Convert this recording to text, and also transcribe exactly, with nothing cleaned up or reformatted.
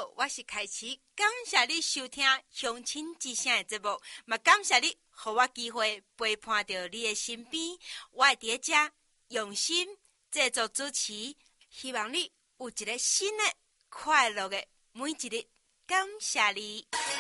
好，我是凯琪，感谢你收听乡亲之声的节目，嘛感谢你，给我机会陪伴到你的身边，我会伫遮用心制作主持，希望你有一个新的快乐的每一日，感谢你。